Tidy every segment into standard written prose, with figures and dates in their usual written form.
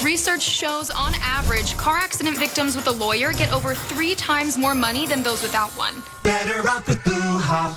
Research shows, on average, car accident victims with a lawyer get over 3 times more money than those without one. Better off with Boo-ha.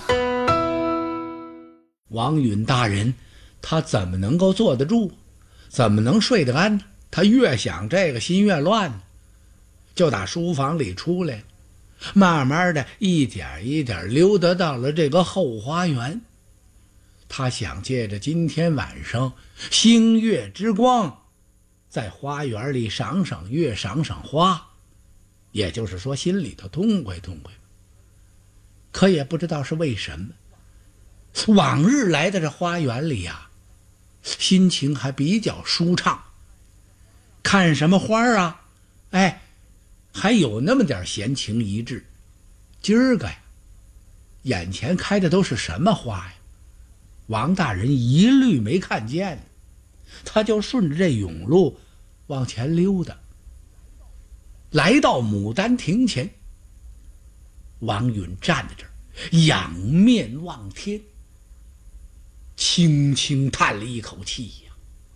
王允大人，他怎么能够坐得住？怎么能睡得安？他越想这个心越乱，就打书房里出来，慢慢的一点一点溜达到了这个后花园。他想借着今天晚上星月之光，在花园里赏赏月，赏赏花，也就是说心里头痛快痛快。可也不知道是为什么，往日来的这花园里呀，心情还比较舒畅。看什么花啊，还有那么点闲情逸致。今儿个呀，眼前开的都是什么花呀？王大人一律没看见，他就顺着这甬路往前溜达，来到牡丹亭前。王允站在这儿，仰面望天，轻轻叹了一口气呀，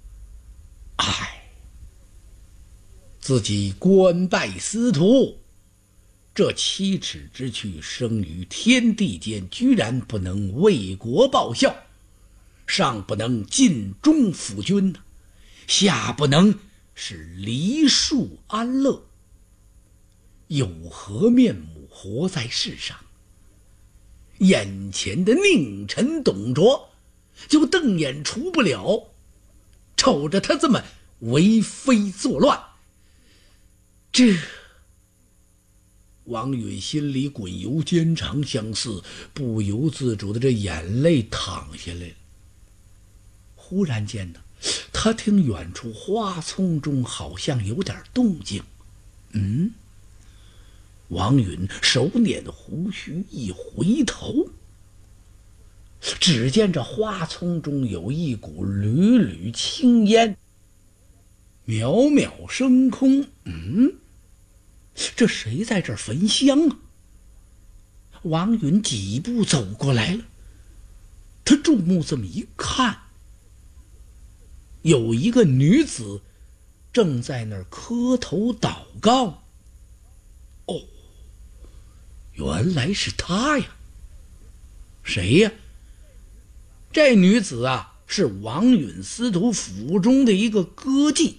自己官拜司徒，这7尺之躯生于天地间，居然不能为国报效，上不能尽忠辅君，下不能使梨树安乐，有何面目活在世上？眼前的佞臣董卓就瞪眼除不了，瞅着他这么为非作乱，王允心里滚油坚肠相似，不由自主的这眼泪淌下来了。忽然间呢，他听远处花丛中好像有点动静。王允手捻胡须一回头，只见这花丛中有一股缕缕青烟，渺渺升空。这谁在这儿焚香啊？王允几步走过来了，他注目这么一看，有一个女子正在那儿磕头祷告。原来是她呀。谁呀？这女子啊，是王允司徒府中的一个歌妓，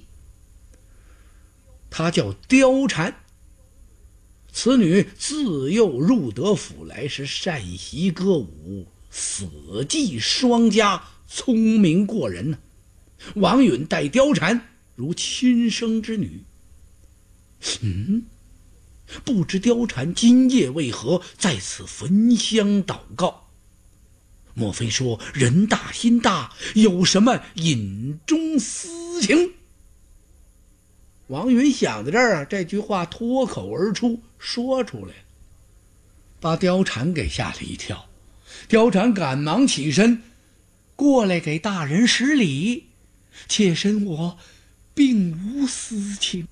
她叫貂蝉。此女自幼入得府来，是善习歌舞，死记双佳，聪明过人。王允待貂蝉如亲生之女。不知貂蝉今夜为何在此焚香祷告？莫非说人大心大，有什么隐中私情？王允想到这儿这句话脱口而出，说出来了，把貂蝉给吓了一跳。貂蝉赶忙起身过来给大人施礼，妾身我并无私情。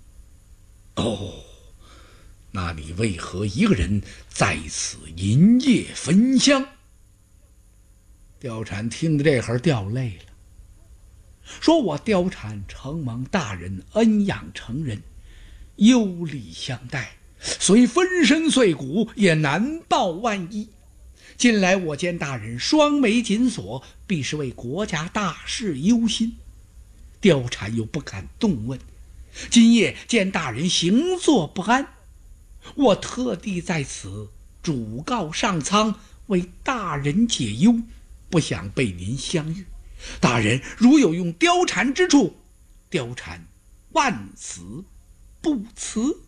那你为何一个人在此银夜焚香？貂蝉听得这会儿掉泪了，说我貂蝉承蒙大人恩养成人，优礼相待，虽分身碎骨也难报万一。近来我见大人双眉紧锁，必是为国家大事忧心。貂蝉又不敢动问，今夜见大人行坐不安，我特地在此主告上苍，为大人解忧，不想被您相遇。大人如有用貂蝉之处，貂蝉万死不辞。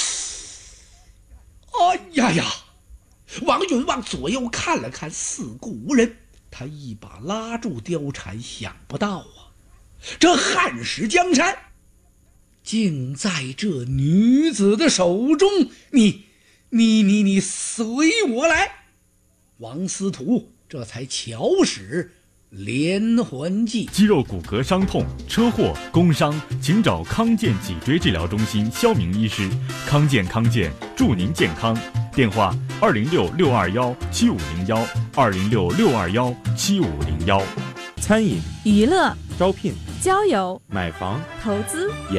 王允往左右看了看，四顾无人，他一把拉住貂蝉，想不到啊，这汉室江山竟在这女子的手中。你随我来。王司徒这才巧使连环计。 肌肉骨骼伤痛、车祸、工伤，请找康健脊椎治疗中心肖明医师。康健，祝您健康。电话206-621-7501，206-621-7501。 餐饮、 娱乐、 招聘、 交友、 买房、 投资。